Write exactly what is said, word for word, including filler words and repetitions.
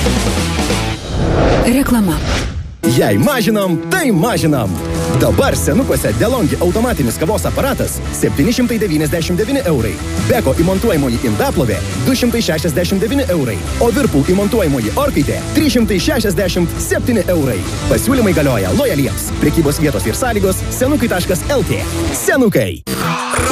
Reklama. Jei mažinam, tai mažinam. Dabar senukuose DeLonghi automatinis kavos aparatas septyni šimtai devyniasdešimt devyni eurai. Beko įmontuojamoji indaplovė du šimtai šešiasdešimt devyni eurai. O Whirlpool įmontuojamoji orkaitė trys šimtai šešiasdešimt septyni eurai. Pasiūlymai galioja lojaliems. Prekybos vietos ir sąlygos senukai taškas lt. Senukai.